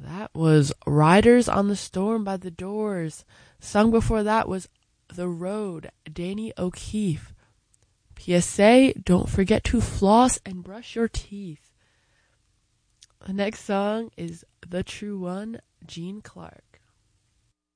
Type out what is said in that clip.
That was Riders on the Storm by The Doors. Song before that was The Road, Danny O'Keefe. PSA, don't forget to floss and brush your teeth. The next song is The True One, Gene Clark.